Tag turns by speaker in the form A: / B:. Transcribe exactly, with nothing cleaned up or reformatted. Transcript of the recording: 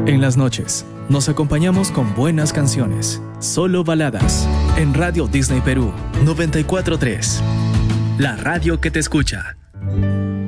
A: En las noches, nos acompañamos con buenas canciones. Solo baladas. En Radio Disney Perú noventa y cuatro punto tres. La radio que te escucha.